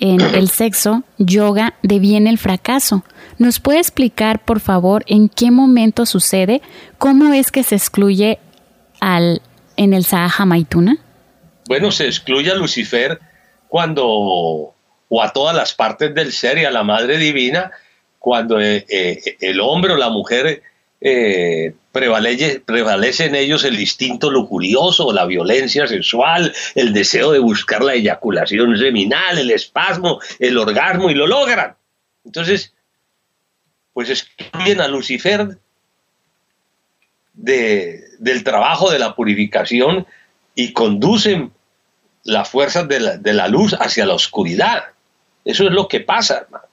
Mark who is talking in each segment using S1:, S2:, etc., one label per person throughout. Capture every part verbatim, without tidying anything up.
S1: en el sexo, yoga, deviene el fracaso. ¿Nos puede explicar, por favor, en qué momento sucede? ¿Cómo es que se excluye al, en el Sahaja Maituna?
S2: Bueno, se excluye a Lucifer cuando, o a todas las partes del ser y a la Madre Divina, cuando eh, eh, el hombre o la mujer eh, prevalece, prevalece en ellos el instinto lujurioso, la violencia sexual, el deseo de buscar la eyaculación seminal, el espasmo, el orgasmo, y lo logran. Entonces, pues excluyen a Lucifer de, del trabajo de la purificación y conducen las fuerzas de la, de la luz hacia la oscuridad. Eso es lo que pasa, hermano.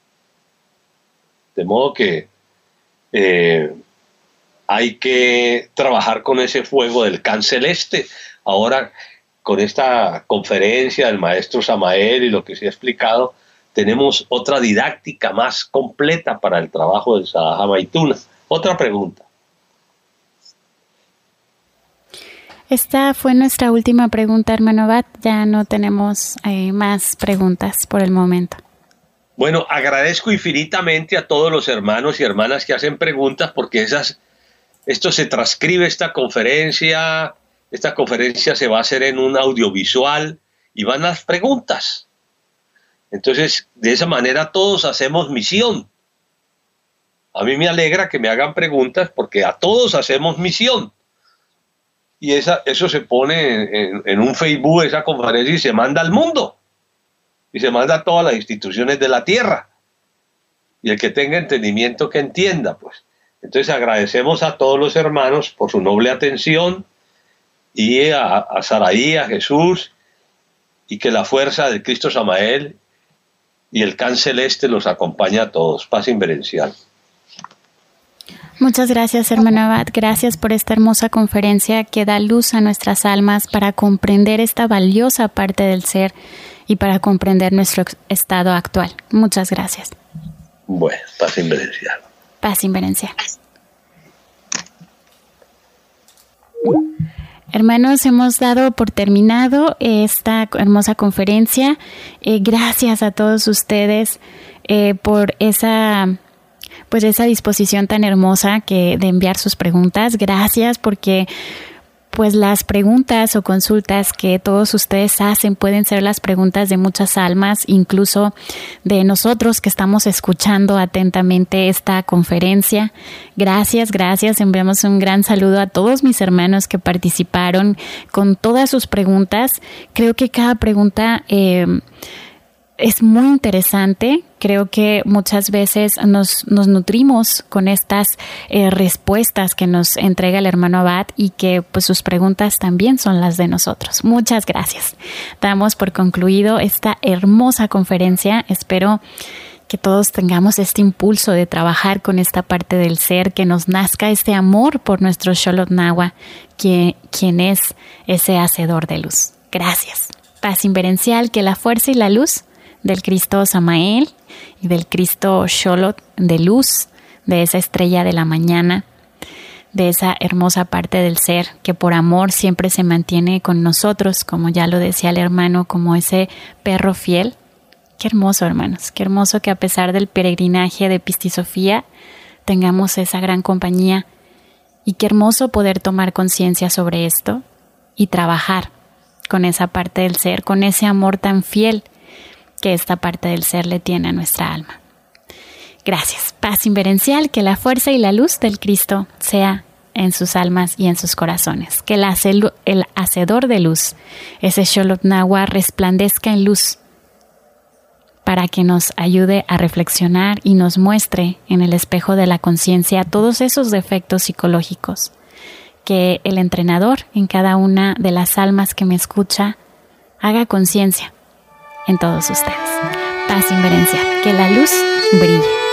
S2: De modo que eh, hay que trabajar con ese fuego del Can celeste. Ahora, con esta conferencia del maestro Samael y lo que se ha explicado, tenemos otra didáctica más completa para el trabajo del Sahaja Maituna. Otra pregunta.
S1: Esta fue nuestra última pregunta, hermano Abad. Ya no tenemos eh, más preguntas por el momento.
S2: Bueno, agradezco infinitamente a todos los hermanos y hermanas que hacen preguntas, porque esas, esto se transcribe, esta conferencia, esta conferencia se va a hacer en un audiovisual y van las preguntas. Entonces, de esa manera todos hacemos misión. A mí me alegra que me hagan preguntas porque a todos hacemos misión. Y esa, eso se pone en, en, en un Facebook, esa conferencia, y se manda al mundo. Y se manda a todas las instituciones de la tierra. Y el que tenga entendimiento, que entienda, pues. Entonces agradecemos a todos los hermanos por su noble atención, y a, a Saraí, a Jesús, y que la fuerza del Cristo Samael y el Can celeste los acompañe a todos. Paz inverencial.
S1: Muchas gracias, hermano Abad. Gracias por esta hermosa conferencia que da luz a nuestras almas para comprender esta valiosa parte del ser y para comprender nuestro estado actual. Muchas gracias.
S2: Bueno, paz inverencial.
S1: Paz inverencial. Hermanos, hemos dado por terminado esta hermosa conferencia. Eh, gracias a todos ustedes eh, por esa... pues esa disposición tan hermosa que de enviar sus preguntas. Gracias, porque pues las preguntas o consultas que todos ustedes hacen pueden ser las preguntas de muchas almas, incluso de nosotros que estamos escuchando atentamente esta conferencia. Gracias, gracias. Enviamos un gran saludo a todos mis hermanos que participaron con todas sus preguntas. Creo que cada pregunta eh, es muy interesante. Creo que muchas veces nos, nos nutrimos con estas eh, respuestas que nos entrega el hermano Abad, y que pues sus preguntas también son las de nosotros. Muchas gracias. Damos por concluido esta hermosa conferencia. Espero que todos tengamos este impulso de trabajar con esta parte del ser, que nos nazca este amor por nuestro Xolotl Nahua, que, quien es ese hacedor de luz. Gracias. Paz inverencial, que la fuerza y la luz del Cristo Samael y del Cristo Xolotl de luz, de esa estrella de la mañana, de esa hermosa parte del ser que por amor siempre se mantiene con nosotros, como ya lo decía el hermano, como ese perro fiel. Qué hermoso, hermanos, qué hermoso que a pesar del peregrinaje de Pistisofía tengamos esa gran compañía, y qué hermoso poder tomar conciencia sobre esto y trabajar con esa parte del ser, con ese amor tan fiel que esta parte del ser le tiene a nuestra alma. Gracias. Paz inverencial, que la fuerza y la luz del Cristo sea en sus almas y en sus corazones. Que el, hacelu- el hacedor de luz, ese Xolotl Nahua, resplandezca en luz para que nos ayude a reflexionar y nos muestre en el espejo de la conciencia todos esos defectos psicológicos. Que el entrenador en cada una de las almas que me escucha haga conciencia en todos ustedes. Paz inverencial, que la luz brille.